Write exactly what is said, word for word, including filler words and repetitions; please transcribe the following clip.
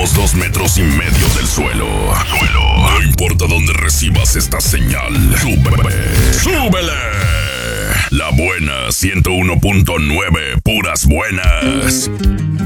Estamos dos metros y medio del suelo. Suelo. No importa dónde recibas esta señal. ¡Súbele! ¡Súbele! La buena ciento uno punto nueve, puras buenas.